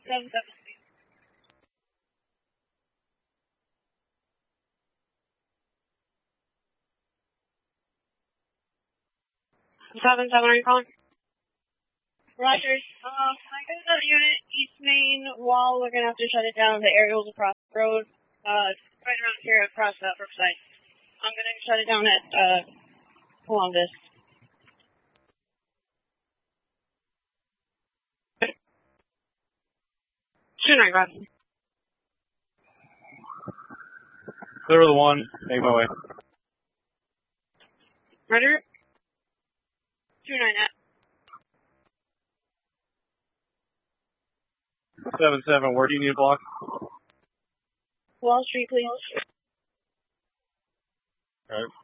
7-7. 7-7, are you calling? Roger. I got another unit, East Main Wall. We're gonna have to shut it down. The aerials across the road, right around here across that Brookside. I'm gonna shut it down at, Columbus. Sure, I got it. Clear the one, make my way. Roger. 2-9 at. 7-7, where do you need a block? Wall Street, please. Alright.